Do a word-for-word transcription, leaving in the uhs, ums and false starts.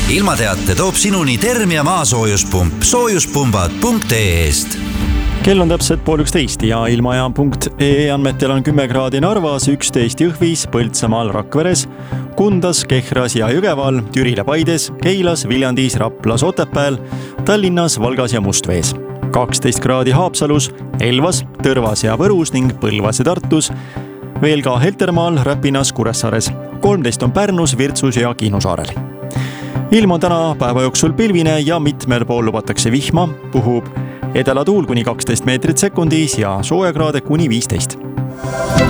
ilmateate toob sinuni Termia maasoojuspump soojuspumbad punkt ee-st. Kell on täpselt pool üksteist ja ilmajaam punkt ee andmetel on kümme kraadi Narvas, üksteist Jõhvis, Põltsamaal, Rakveres, Kundas, Kehras ja Jõgeval, Türil ja Paides, Keilas, Viljandis, Raplas, Otepääl, Tallinnas, Valgas ja Mustvees. kaksteist kraadi Haapsalus, Elvas, Tõrvas ja Võrus ning Põlvas ja Tartus, veel ka Heltermaal, Räpinas, Kuressaares. kolmteist on Pärnus, Virtsus ja Kihnusaarel. Ilm on täna päeva jooksul pilvine ja mitmel pool lubatakse vihma, puhub edela tuul kuni kaksteist meetrit sekundis ja soojakraade kuni viisteist.